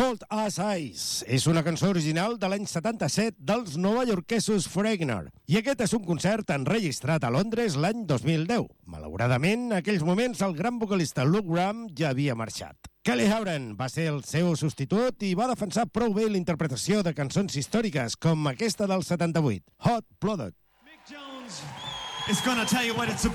Cold as Ice és una cançó original de l'any 77 dels novaiorquesos Fragner, i aquest és un concert enregistrat a Londres l'any 2010. Malauradament, en aquells moments el gran vocalista Luke Graham ja havia marxat. Kelly Howren va ser el seu substitut i va defensar prou bé la interpretació de cançons històriques com aquesta del 78, Hot Blooded. Mick Jones is gonna tell you what it's about.